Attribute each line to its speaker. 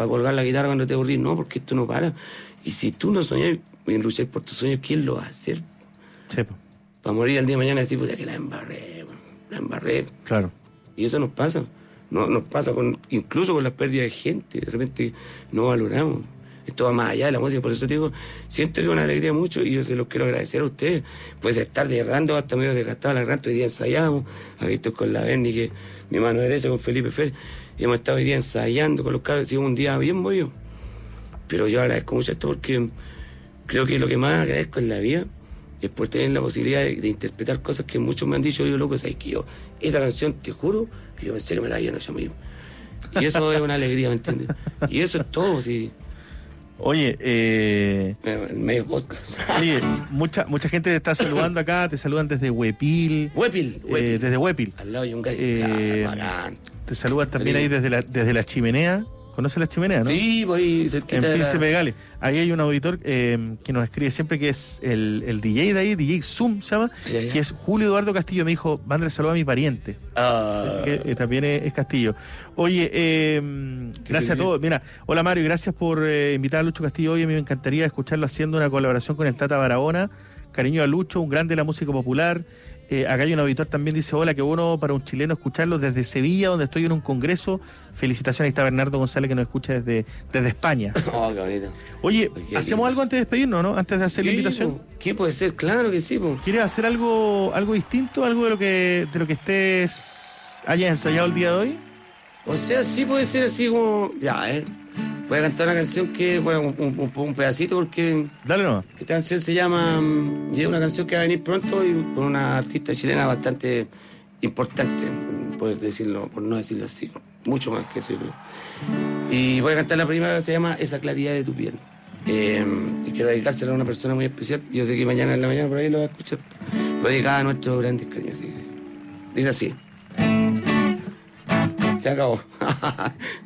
Speaker 1: para colgar la guitarra cuando te aburrís, no, porque esto no para. Y si tú no soñás y luchás por tus sueños, ¿quién lo va a hacer?
Speaker 2: Sí.
Speaker 1: Para morir al día de mañana y decir, puta, que la embarré.
Speaker 2: Claro.
Speaker 1: Y eso nos pasa. No, nos pasa incluso con la pérdida de gente. De repente no valoramos. Esto va más allá de la música. Por eso te digo, siento que es una alegría mucho y yo se los quiero agradecer a ustedes. Puedes estar desgastando hasta medio desgastado la garganta. Hoy día ensayamos. Aquí estoy con la Berni, que es mi mano derecha, con Felipe Fer. Y hemos estado hoy día ensayando con los cabros. Ha sido un día bien movido. Pero yo agradezco mucho esto porque creo que lo que más agradezco en la vida es por tener la posibilidad de interpretar cosas que muchos me han dicho. Yo, loco, ¿sabes que yo? Esa canción, te juro, que yo pensé que me la habían hecho mismo. Y eso es una alegría, ¿me entiendes? Y eso es todo, sí.
Speaker 2: Oye,
Speaker 1: El medio podcast.
Speaker 2: Oye, mucha gente te está saludando acá, te saludan desde Huepil. Desde Huepil.
Speaker 1: Al lado de un gallo. Bacán.
Speaker 2: Te saludan también ahí desde la Chimenea. ¿Conoces la Chimenea, no?
Speaker 1: Sí, voy cerquita
Speaker 2: en
Speaker 1: de
Speaker 2: Príncipe Gales. Ahí hay un auditor que nos escribe siempre, que es el DJ de ahí, DJ Zoom se llama, que es Julio Eduardo Castillo. Me dijo, mándale saludo a mi pariente. Que también es Castillo. Oye, gracias a todos. Mira, hola Mario, gracias por invitar a Lucho Castillo hoy. A mí me encantaría escucharlo haciendo una colaboración con el Tata Barahona. Cariño a Lucho, un grande de la música popular. Acá hay un auditor también, dice, hola, qué bueno para un chileno escucharlo desde Sevilla, donde estoy en un congreso. Felicitaciones, ahí está Bernardo González, que nos escucha desde España.
Speaker 1: Oh, qué bonito.
Speaker 2: Oye, ¿hacemos algo antes de despedirnos, no? Antes de hacer la invitación.
Speaker 1: ¿Qué puede ser? Claro que sí, po.
Speaker 2: ¿Quieres hacer algo distinto? ¿Algo de lo que hayas ensayado el día de hoy?
Speaker 1: O sea, sí puede ser así como... Ya, voy a cantar una canción que... Bueno, un pedacito porque...
Speaker 2: Dale nomás.
Speaker 1: Esta canción se llama... Y es una canción que va a venir pronto y con una artista chilena bastante importante, por no decirlo así. Mucho más que eso. Y voy a cantar la primera, que se llama Esa claridad de tu piel. Y quiero dedicársela a una persona muy especial. Yo sé que mañana en la mañana por ahí lo va a escuchar. Lo dedicada a nuestros grandes cariños. Dice así. Se acabó.